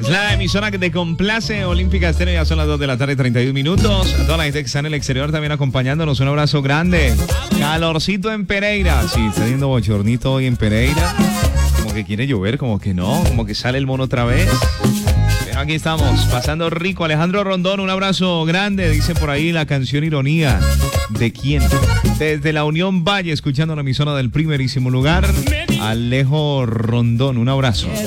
Es la emisora que te complace, Olímpica Estéreo. Ya son las 2 de la tarde, 31 minutos. A toda la gente que está en el exterior también acompañándonos, un abrazo grande. Calorcito en Pereira. Sí, está haciendo bochornito hoy en Pereira. Como que quiere llover, como que no, como que sale el mono otra vez. Pero aquí estamos, pasando rico. Alejandro Rondón, un abrazo grande. Dice por ahí la canción Ironía. ¿De quién? Desde la Unión Valle, escuchando la emisora del primerísimo lugar. Alejo Rondón, un abrazo.